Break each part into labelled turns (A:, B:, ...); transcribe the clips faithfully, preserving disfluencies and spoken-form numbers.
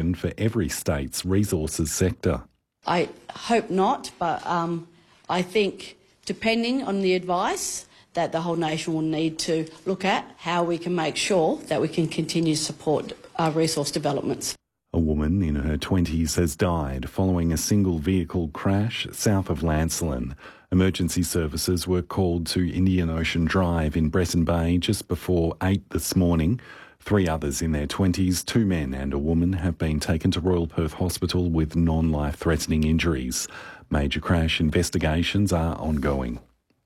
A: solution for every state's resources sector.
B: I hope not, but um, I think depending on the advice that the whole nation will need to look at how we can make sure that we can continue to support our resource developments.
A: A woman in her twenties has died following a single vehicle crash south of Lancelin. Emergency services were called to Indian Ocean Drive in Bresson Bay just before eight this morning. Three others in their twenties, two men and a woman, have been taken to Royal Perth Hospital with non-life-threatening injuries. Major crash investigations are ongoing.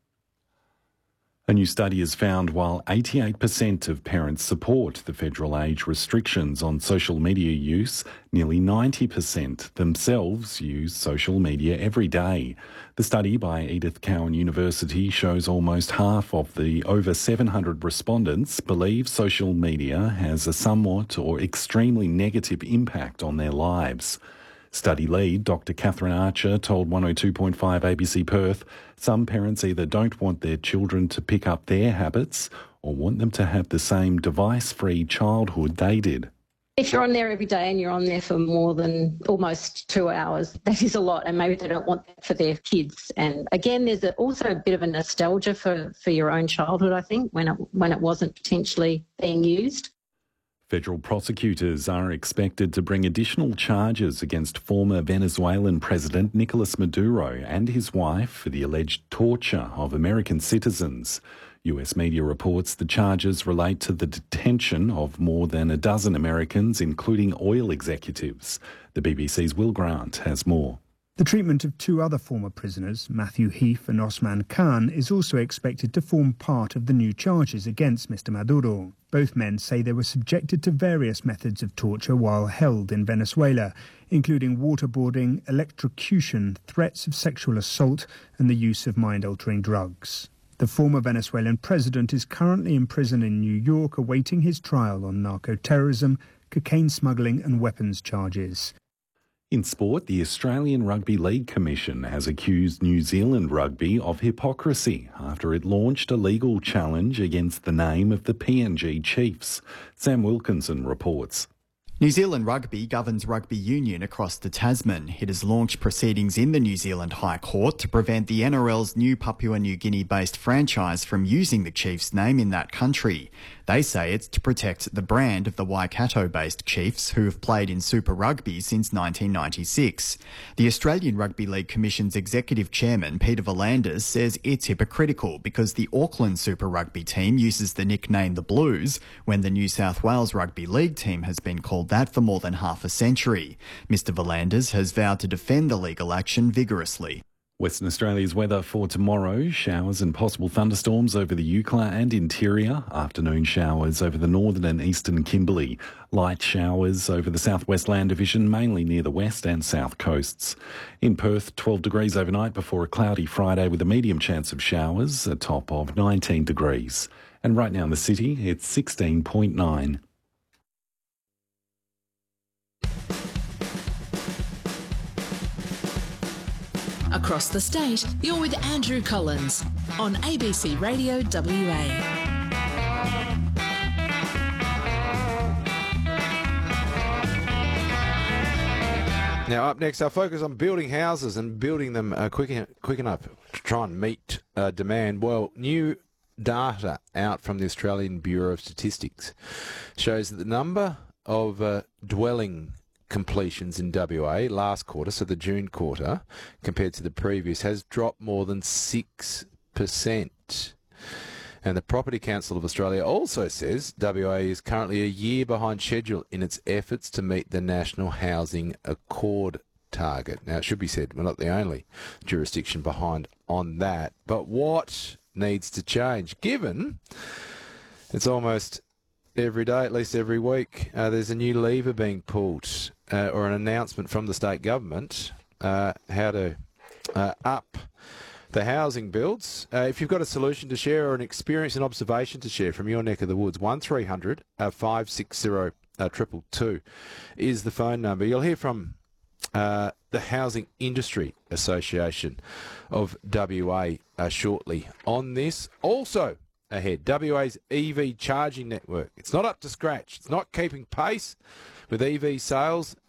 A: A new study has found while eighty-eight percent of parents support the federal age restrictions on social media use, nearly ninety percent themselves use social media every day. The study by Edith Cowan University shows almost half of the over seven hundred respondents believe social media has a somewhat or extremely negative impact on their lives. Study lead Doctor Catherine Archer told one oh two point five A B C Perth some parents either don't want their children to pick up their habits or want them to have the same device-free childhood they did.
C: If you're on there every day and you're on there for more than almost two hours, that is a lot, and maybe they don't want that for their kids. And again, there's a, also a bit of a nostalgia for, for your own childhood, I think, when it, when it wasn't potentially being used.
A: Federal prosecutors are expected to bring additional charges against former Venezuelan President Nicolas Maduro and his wife for the alleged torture of American citizens. U S media reports the charges relate to the detention of more than a dozen Americans, including oil executives. The B B C's Will Grant has more.
D: The treatment of two other former prisoners, Matthew Heath and Osman Khan, is also expected to form part of the new charges against Mister Maduro. Both men say they were subjected to various methods of torture while held in Venezuela, including waterboarding, electrocution, threats of sexual assault and the use of mind-altering drugs. The former Venezuelan president is currently in prison in New York awaiting his trial on narco-terrorism, cocaine smuggling and weapons charges.
A: In sport, the Australian Rugby League Commission has accused New Zealand Rugby of hypocrisy after it launched a legal challenge against the name of the P N G Chiefs. Sam Wilkinson reports.
E: New Zealand Rugby governs rugby union across the Tasman. It has launched proceedings in the New Zealand High Court to prevent the N R L's new Papua New Guinea-based franchise from using the Chiefs' name in that country. They say it's to protect the brand of the Waikato-based Chiefs, who have played in Super Rugby since nineteen ninety-six. The Australian Rugby League Commission's executive chairman, Peter V'landys, says it's hypocritical because the Auckland Super Rugby team uses the nickname the Blues, when the New South Wales Rugby League team has been called that for more than half a century. Mister V'landys has vowed to defend the legal action vigorously.
A: Western Australia's weather for tomorrow: showers and possible thunderstorms over the Eucla and interior, afternoon showers over the northern and eastern Kimberley, light showers over the southwest land division, mainly near the west and south coasts. In Perth, twelve degrees overnight before a cloudy Friday with a medium chance of showers, a top of nineteen degrees. And right now in the city, it's sixteen point nine.
F: Across the state, you're with Andrew Collins on A B C Radio W A.
G: Now, up next, our focus on building houses and building them uh, quick, quick enough to try and meet uh, demand. Well, new data out from the Australian Bureau of Statistics shows that the number of uh, dwelling completions in W A last quarter, so the June quarter, compared to the previous, has dropped more than six percent. And the Property Council of Australia also says W A is currently a year behind schedule in its efforts to meet the National Housing Accord target. Now, it should be said, we're not the only jurisdiction behind on that. But what needs to change, given it's almost every day, at least every week, uh, there's a new lever being pulled uh, or an announcement from the state government uh, how to uh, up the housing builds. Uh, if you've got a solution to share or an experience and observation to share from your neck of the woods, one three hundred five six zero two two two is the phone number. You'll hear from uh, the Housing Industry Association of W A uh, shortly on this. Also ahead, W A's E V charging network. It's not up to scratch. It's not keeping pace with E V sales.